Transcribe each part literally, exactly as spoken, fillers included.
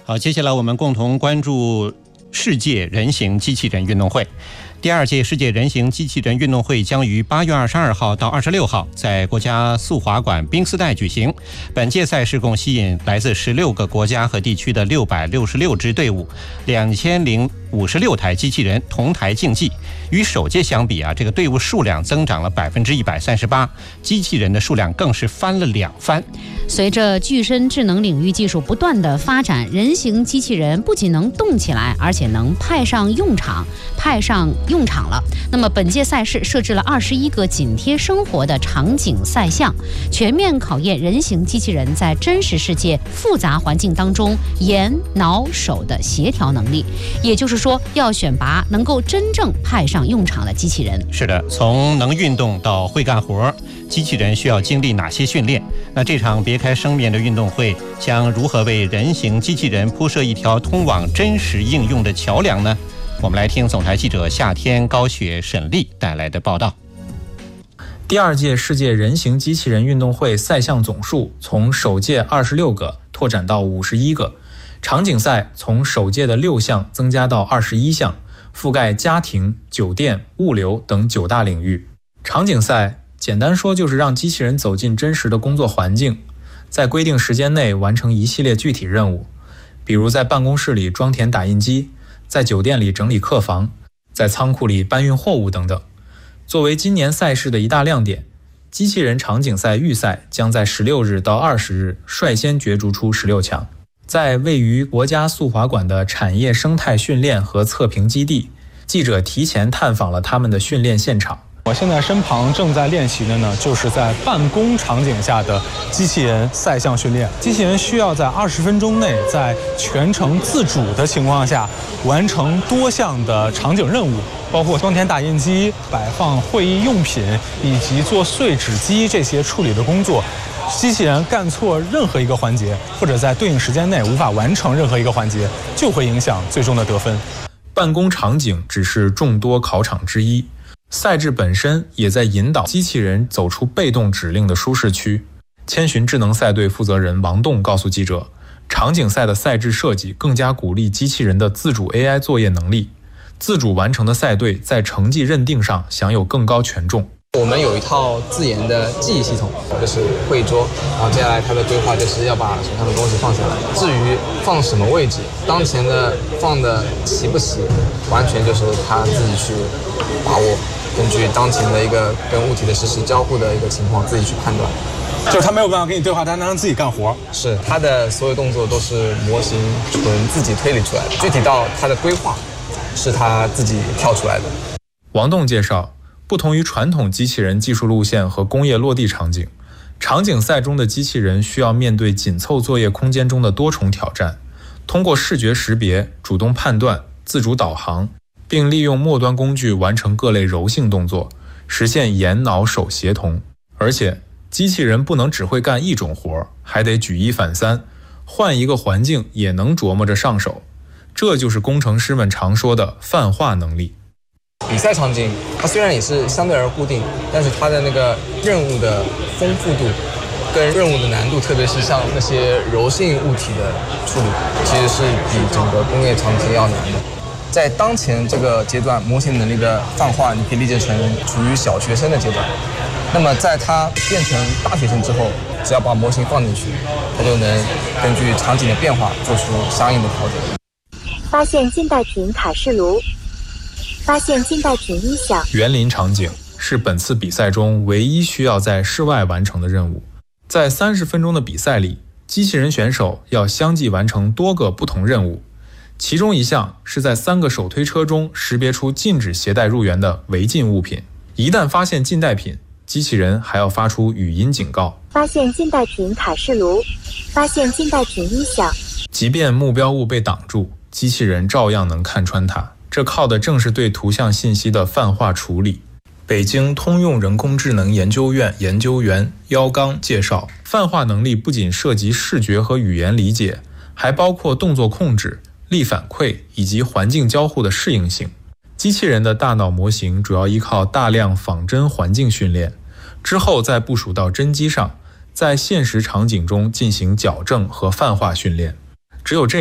好，接下来我们共同关注世界人形机器人运动会。第二届世界人形机器人运动会将于八月二十二号到二十六号在国家速滑馆冰丝带举行。本届赛事共吸引来自十六个国家和地区的六百六十六支队伍，两千零五十六台机器人同台竞技。与首届相比啊，这个队伍数量增长了百分之一百三十八，机器人的数量更是翻了两番。 随着具身智能领域技术不断的发展，人形机器人不仅能动起来，而且能派上用场，派上用场了。那么本届赛事设置了二十一个紧贴生活的场景赛项，全面考验人形机器人在真实世界复杂环境当中眼、脑、手的协调能力。也就是说，要选拔能够真正派上用场的机器人。 是的，从能运动到会干活，机器人需要经历哪些训练？那这场别开生面的运动会将如何为人形机器人铺设一条通往真实应用的桥梁呢？我们来听总台记者夏天、高雪、沈丽带来的报道。 第二届世界人形机器人运动会赛项总数从首届二十六个拓展到五十一个，场景赛从首届的六项增加到二十一项，覆盖家庭、酒店、物流等九大领域。场景赛简单说就是让机器人走进真实的工作环境，在规定时间内完成一系列具体任务，比如在办公室里装填打印机，在酒店里整理客房，在仓库里搬运货物等等。作为今年赛事的一大亮点，机器人场景赛预赛将在十六日到二十日率先角逐出十六强。在位于国家速滑馆的产业生态训练和测评基地，记者提前探访了他们的训练现场。 我现在身旁正在练习的呢，就是在办公场景下的机器人赛项训练。机器人需要在二十分钟内，在全程自主的情况下，完成多项的场景任务，包括装填打印机、摆放会议用品以及做碎纸机这些处理的工作。机器人干错任何一个环节，或者在对应时间内无法完成任何一个环节，就会影响最终的得分。 办公场景只是众多考场之一。赛制本身也在引导机器人走出被动指令的舒适区。千寻智能赛队负责人王栋告诉记者，场景赛的赛制设计更加鼓励机器人的自主 A I 作业能力，自主完成的赛队在成绩认定上享有更高权重。 我们有一套自研的记忆系统，就是会议桌，然后接下来它的规划就是要把手上的东西放下来。至于放什么位置，当前的放的齐不齐，完全就是他自己去把握，根据当前的一个跟物体的实时交互的一个情况自己去判断。 就是他没有办法跟你对话，他能让自己干活。 是，他的所有动作都是模型纯自己推理出来的，具体到他的规划是他自己跳出来的。 王栋介绍，不同于传统机器人技术路线和工业落地场景，场景赛中的机器人需要面对紧凑作业空间中的多重挑战，通过视觉识别、主动判断、自主导航，并利用末端工具完成各类柔性动作，实现眼脑手协同。而且机器人不能只会干一种活，还得举一反三，换一个环境也能琢磨着上手。这就是工程师们常说的泛化能力。 比赛场景它虽然也是相对而固定，但是它的那个任务的丰富度跟任务的难度，特别是像那些柔性物体的处理，其实是比整个工业场景要难的。在当前这个阶段，模型能力的泛化，你可以理解成处于小学生的阶段。那么在它变成大学生之后，只要把模型放进去，它就能根据场景的变化做出相应的调整。 发现近代品卡式炉，发现近代品音响。 园林场景是本次比赛中唯一需要在室外完成的任务。在三十分钟的比赛里，机器人选手要相继完成多个不同任务，其中一项是在三个手推车中识别出禁止携带入园的违禁物品。一旦发现禁带品，机器人还要发出语音警告。 发现禁带品卡式炉，发现禁带品音响。 即便目标物被挡住，机器人照样能看穿它。这靠的正是对图像信息的泛化处理。北京通用人工智能研究院研究员姚刚介绍，泛化能力不仅涉及视觉和语言理解，还包括动作控制、力反馈以及环境交互的适应性。机器人的大脑模型主要依靠大量仿真环境训练，之后再部署到真机上，在现实场景中进行矫正和泛化训练。只有这样，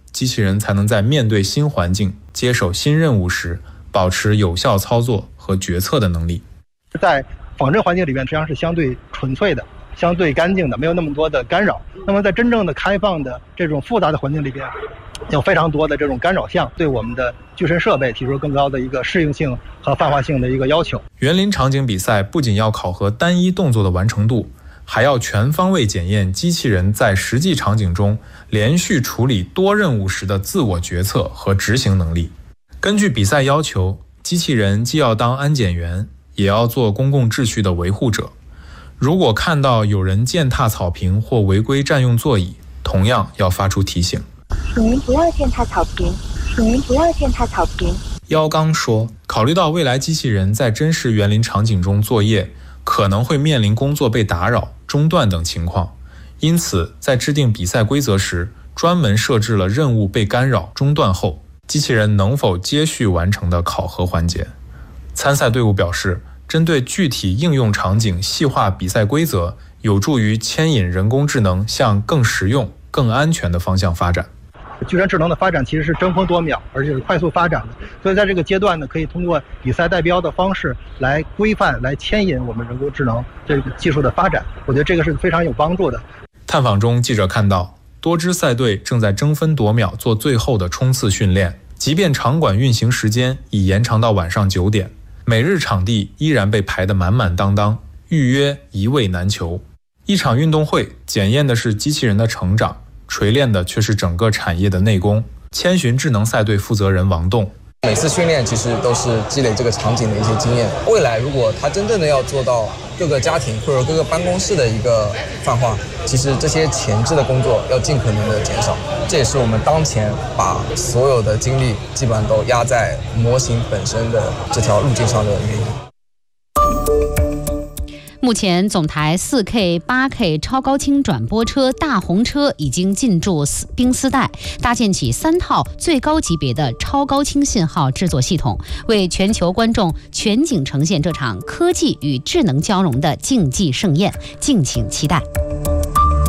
机器人才能在面对新环境、接手新任务时，保持有效操作和决策的能力。 在仿真环境里面，实际上是相对纯粹的、相对干净的，没有那么多的干扰。那么在真正的开放的这种复杂的环境里边，有非常多的这种干扰项，对我们的具身设备提出更高的一个适应性和泛化性的一个要求。 园林场景比赛不仅要考核单一动作的完成度，还要全方位检验机器人在实际场景中连续处理多任务时的自我决策和执行能力。根据比赛要求，机器人既要当安检员，也要做公共秩序的维护者。如果看到有人践踏草坪或违规占用座椅，同样要发出提醒。 请您不要践踏草坪，请您不要践踏草坪。 妖刚说，考虑到未来机器人在真实园林场景中作业，可能会面临工作被打扰、中断等情况，因此在制定比赛规则时，专门设置了任务被干扰、中断后，机器人能否接续完成的考核环节。参赛队伍表示，针对具体应用场景细化比赛规则，有助于牵引人工智能向更实用、更安全的方向发展。 具身智能的发展其实是争分夺秒，而且是快速发展的，所以在这个阶段呢，可以通过比赛代标的方式来规范、来牵引我们人工智能这个技术的发展。我觉得这个是非常有帮助的。 探访中，记者看到多支赛队正在争分夺秒做最后的冲刺训练，即便场馆运行时间已延长到晚上九点，每日场地依然被排得满满当当，预约一位难求。一场运动会检验的是机器人的成长，锤炼的却是整个产业的内功。千寻智能赛队负责人王栋， 每次训练其实都是积累这个场景的一些经验。未来如果它真正的要做到各个家庭或者各个办公室的一个泛化，其实这些前置的工作要尽可能的减少。这也是我们当前把所有的精力基本上都压在模型本身的这条路径上的原因。 目前，总台 四K、八K 超高清转播车大红车已经进驻冰丝带，搭建起三套最高级别的超高清信号制作系统，为全球观众全景呈现这场科技与智能交融的竞技盛宴，敬请期待。